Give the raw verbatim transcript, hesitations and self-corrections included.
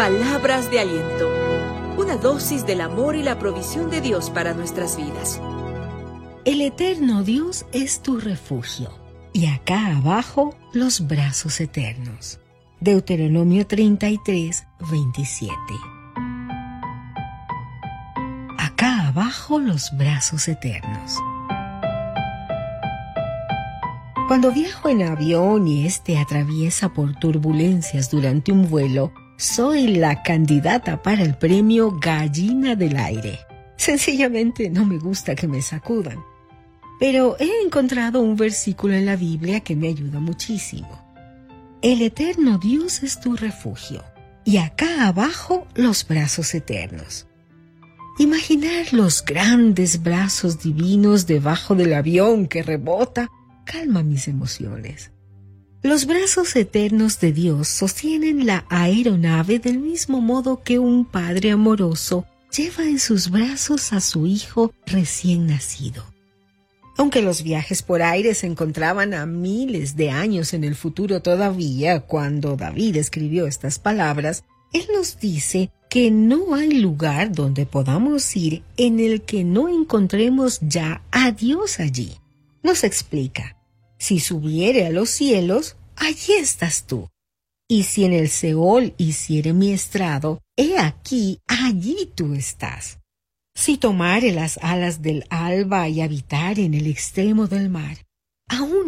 Palabras de aliento. Una dosis del amor y la provisión de Dios para nuestras vidas. El eterno Dios es tu refugio, y acá abajo los brazos eternos. Deuteronomio treinta y tres, veintisiete. Acá abajo los brazos eternos. Cuando viajo en avión y este atraviesa por turbulencias durante un vuelo, soy la candidata para el premio Gallina del Aire. Sencillamente no me gusta que me sacudan. Pero he encontrado un versículo en la Biblia que me ayuda muchísimo. El eterno Dios es tu refugio, y acá abajo los brazos eternos. Imaginar los grandes brazos divinos debajo del avión que rebota calma mis emociones. Los brazos eternos de Dios sostienen la aeronave del mismo modo que un padre amoroso lleva en sus brazos a su hijo recién nacido. Aunque los viajes por aire se encontraban a miles de años en el futuro todavía, cuando David escribió estas palabras, él nos dice que no hay lugar donde podamos ir en el que no encontremos ya a Dios allí. Nos explica: si subiere a los cielos, allí estás tú. Y si en el Seol hiciere mi estrado, he aquí, allí tú estás. Si tomare las alas del alba y habitar en el extremo del mar, aún